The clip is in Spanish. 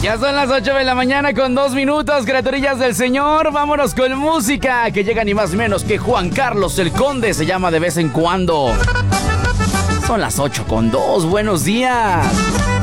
Ya son las 8 de la mañana con 2 minutos, criaturillas del Señor. Vámonos con música que llega ni más ni menos que Juan Carlos el Conde. Se llama De Vez en Cuando. Son las 8 con 2. Buenos días.